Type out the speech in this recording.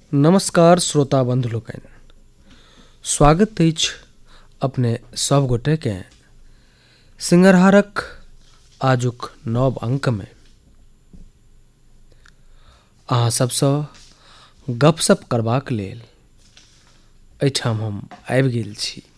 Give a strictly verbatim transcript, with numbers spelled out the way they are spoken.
नमस्कार श्रोता बंधु लोकनि, स्वागत अछि अपने सब गोटे के सिंगरहारक आजुक नव अंक में। अहाँ सबसँ गपशप करबाक लेल एहिठाम हम आबि गेल छी।